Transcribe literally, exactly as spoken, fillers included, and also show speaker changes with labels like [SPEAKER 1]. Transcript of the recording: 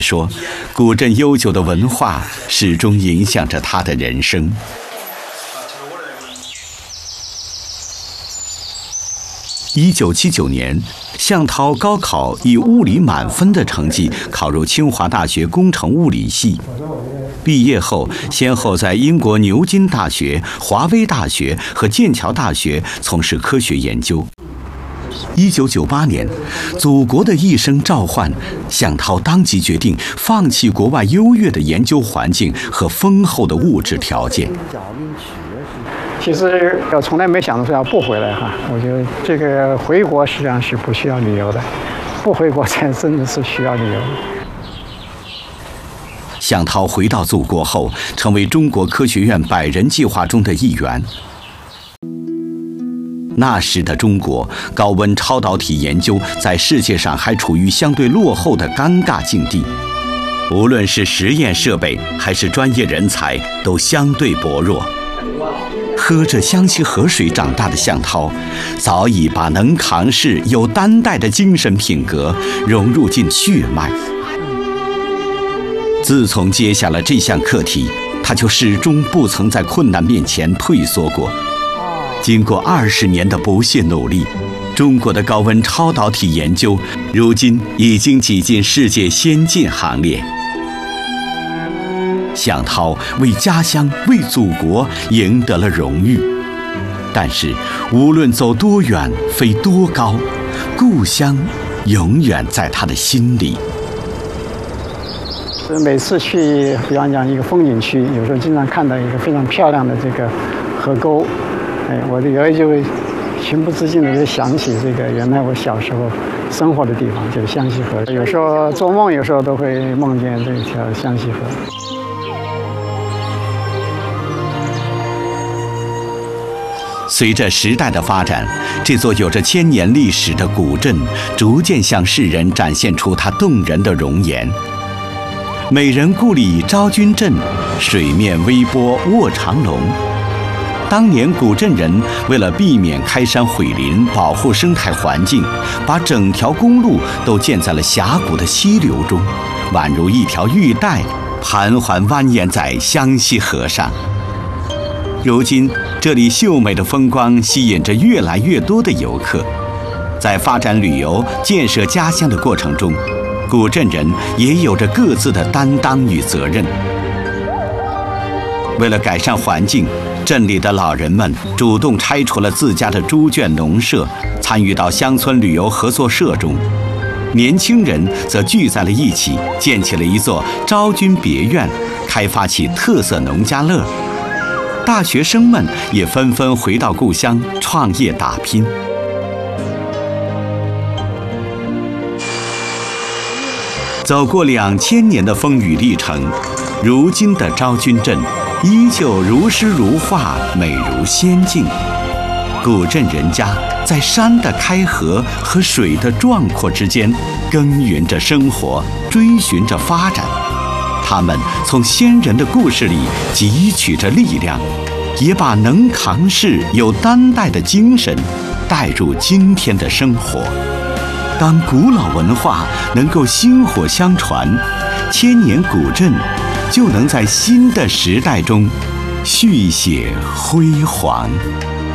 [SPEAKER 1] 说，古镇悠久的文化始终影响着他的人生。一九七九年，向涛高考以物理满分的成绩考入清华大学工程物理系。毕业后，先后在英国牛津大学、华威大学和剑桥大学从事科学研究。一九九八年，祖国的一声召唤，向涛当即决定放弃国外优越的研究环境和丰厚的物质条件。
[SPEAKER 2] 其实我从来没想到说要不回来哈，我觉得这个回国实际上是不需要理由的，不回国才真的是需要理由。
[SPEAKER 1] 向涛回到祖国后，成为中国科学院百人计划中的一员。那时的中国，高温超导体研究在世界上还处于相对落后的尴尬境地，无论是实验设备还是专业人才，都相对薄弱。喝着湘西河水长大的向涛，早已把能扛事、有担待的精神品格融入进血脉。自从接下了这项课题，他就始终不曾在困难面前退缩过。经过二十年的不懈努力，中国的高温超导体研究如今已经挤进世界先进行列。向涛为家乡、为祖国赢得了荣誉，但是无论走多远、飞多高，故乡永远在他的心里。
[SPEAKER 2] 每次去，比方讲一个风景区，有时候经常看到一个非常漂亮的这个河沟，哎，我有时就会情不自禁的就想起这个原来我小时候生活的地方，就是湘西河。有时候做梦，有时候都会梦见这条湘西河。
[SPEAKER 1] 随着时代的发展，这座有着千年历史的古镇逐渐向世人展现出它动人的容颜。美人故里昭君镇，水面微波卧长龙。当年古镇人为了避免开山毁林，保护生态环境，把整条公路都建在了峡谷的溪流中，宛如一条玉带，盘桓蜿蜒在湘西河上。如今，这里秀美的风光吸引着越来越多的游客。在发展旅游、建设家乡的过程中，古镇人也有着各自的担当与责任。为了改善环境，镇里的老人们主动拆除了自家的猪圈农舍，参与到乡村旅游合作社中。年轻人则聚在了一起，建起了一座昭君别院，开发起特色农家乐。大学生们也纷纷回到故乡创业打拼。走过两千年的风雨历程，如今的昭君镇依旧如诗如画，美如仙境。古镇人家在山的开合和水的壮阔之间耕耘着生活，追寻着发展。他们从先人的故事里汲取着力量，也把能扛事、有担待的精神带入今天的生活。当古老文化能够薪火相传，千年古镇就能在新的时代中续写辉煌。